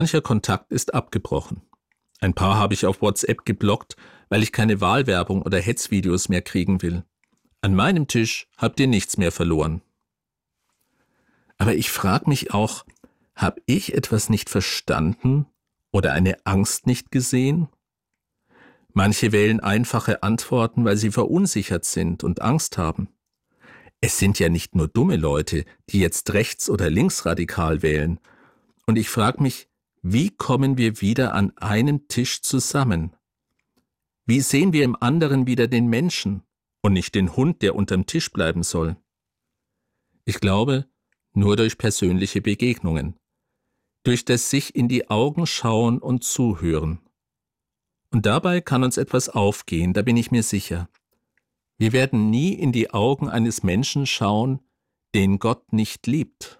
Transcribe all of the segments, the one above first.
Mancher Kontakt ist abgebrochen. Ein paar habe ich auf WhatsApp geblockt, weil ich keine Wahlwerbung oder Hetzvideos mehr kriegen will. An meinem Tisch habt ihr nichts mehr verloren. Aber ich frage mich auch, habe ich etwas nicht verstanden oder eine Angst nicht gesehen? Manche wählen einfache Antworten, weil sie verunsichert sind und Angst haben. Es sind ja nicht nur dumme Leute, die jetzt rechts- oder linksradikal wählen. Und ich frage mich, wie kommen wir wieder an einem Tisch zusammen? Wie sehen wir im anderen wieder den Menschen und nicht den Hund, der unterm Tisch bleiben soll? Ich glaube, nur durch persönliche Begegnungen, durch das sich in die Augen schauen und zuhören. Und dabei kann uns etwas aufgehen, da bin ich mir sicher. Wir werden nie in die Augen eines Menschen schauen, den Gott nicht liebt.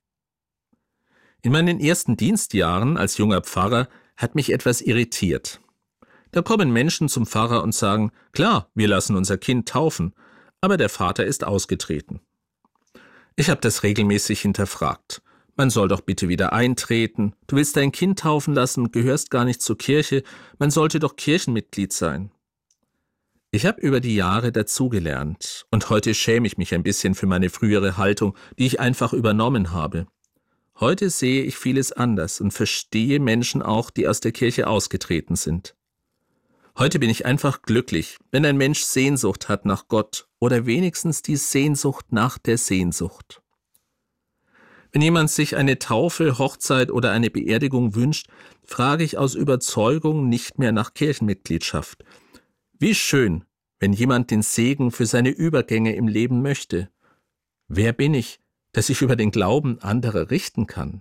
In meinen ersten Dienstjahren als junger Pfarrer hat mich etwas irritiert. Da kommen Menschen zum Pfarrer und sagen, klar, wir lassen unser Kind taufen, aber der Vater ist ausgetreten. Ich habe das regelmäßig hinterfragt. Man soll doch bitte wieder eintreten. Du willst dein Kind taufen lassen, gehörst gar nicht zur Kirche. Man sollte doch Kirchenmitglied sein. Ich habe über die Jahre dazugelernt und heute schäme ich mich ein bisschen für meine frühere Haltung, die ich einfach übernommen habe. Heute sehe ich vieles anders und verstehe Menschen auch, die aus der Kirche ausgetreten sind. Heute bin ich einfach glücklich, wenn ein Mensch Sehnsucht hat nach Gott oder wenigstens die Sehnsucht nach der Sehnsucht. Wenn jemand sich eine Taufe, Hochzeit oder eine Beerdigung wünscht, frage ich aus Überzeugung nicht mehr nach Kirchenmitgliedschaft. Wie schön, wenn jemand den Segen für seine Übergänge im Leben möchte. Wer bin ich, dass ich über den Glauben anderer richten kann?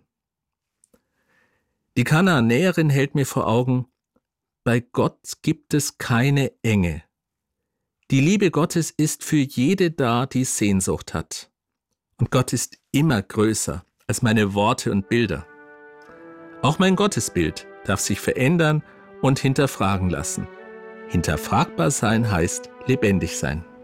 Die Kanaanäerin hält mir vor Augen, bei Gott gibt es keine Enge. Die Liebe Gottes ist für jede da, die Sehnsucht hat. Und Gott ist immer größer als meine Worte und Bilder. Auch mein Gottesbild darf sich verändern und hinterfragen lassen. Hinterfragbar sein heißt lebendig sein.